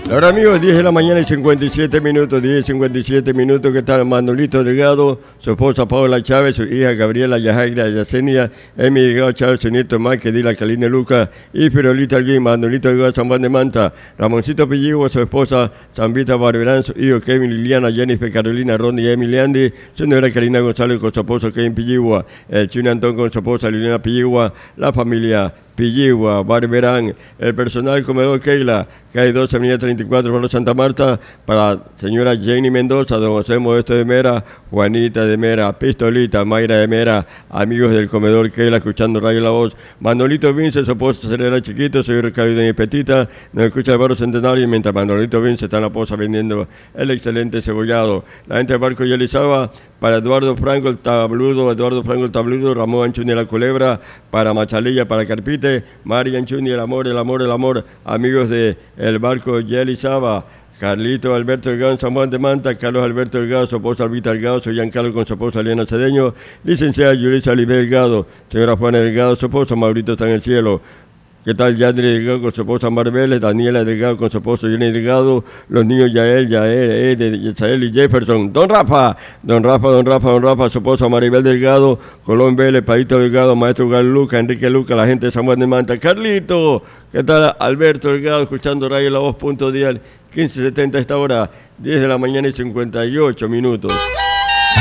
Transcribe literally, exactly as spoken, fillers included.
Ahora amigos, diez de la mañana y cincuenta y siete minutos, diez y cincuenta y siete minutos, que está Manolito Delgado, su esposa Paola Chávez, su hija Gabriela Yajaira Yacenia, Emi Delgado Chávez, su nieto Mike, Dila Caline Luca y Firolita Alguín, Manolito Delgado San Juan de Manta, Ramoncito Pilligua, su esposa Zambita Barberán, su hijo Kevin Liliana, Jennifer Carolina Ronda y Emily Andy, su señora Karina González con su esposo Kevin Pilligua, el Chino Antón con su esposa Liliana Pilligua, la familia Pilligua, Barberán, el personal comedor Keila, calle doce, avenida treinta y cuatro, Pueblo Santa Marta, para señora Jenny Mendoza, don José Modesto de Mera, Juanita de Mera, Pistolita, Mayra de Mera, amigos del comedor Keila, escuchando Radio La Voz, Manolito Vince, su esposa Serena Chiquito, soy Ricardo de mi Petita, nos escucha el barrio Centenario, mientras Manolito Vince está en la posa vendiendo el excelente cebollado. La gente del barco Yelizaba, para Eduardo Franco el Tabludo, Eduardo Franco el Tabludo, Ramón Anchuni la Culebra, para Machalilla, para Carpite, María Anchuni, el amor, el amor, el amor, amigos de el barco Yelizaba, Carlito Alberto Delgado en San Juan de Manta, Carlos Alberto Delgado, su esposa Albita Delgado, soy Giancarlo con su esposa Elena Cedeño, licenciada Yulisa Oliver Delgado, señora Juana Delgado, su esposo Maurito está en el cielo. ¿Qué tal Yadri Delgado con su esposa Marbeles, Daniela Delgado con su esposo Jenny Delgado, los niños Yael, Yael, Ede, Yael y Jefferson, Don Rafa, Don Rafa, Don Rafa, Don Rafa, su esposa Maribel Delgado, Colón Vélez, Paito Delgado, Maestro Gal Luca, Enrique Luca, la gente de San Juan de Manta, Carlito, ¿qué tal Alberto Delgado, escuchando Radio La Voz, punto dial, quince setenta a esta hora, diez de la mañana y cincuenta y ocho minutos.